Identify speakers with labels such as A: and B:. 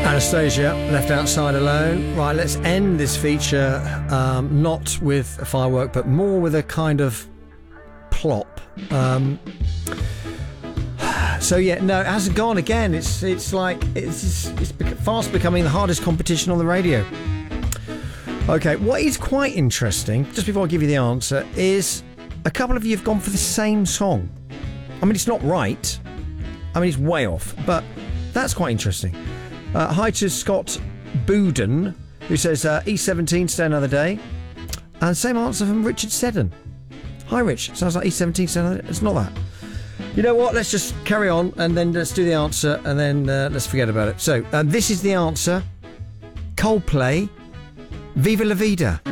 A: Anastasia, Left Outside Alone. Right, let's end this feature not with a firework, but more with a kind of plop. So yeah, no, it hasn't gone again. It's fast becoming the hardest competition on the radio. Okay, what is quite interesting, just before I give you the answer, is a couple of you have gone for the same song. I mean, it's not right. I mean, it's way off, but that's quite interesting. Hi to Scott Bouden, who says E17, Stay Another Day. And same answer from Richard Seddon. Hi, Rich. Sounds like E17, Stay Another Day. It's not that. You know what? Let's just carry on and then let's do the answer and then let's forget about it. So, this is the answer. Coldplay, Viva La Vida.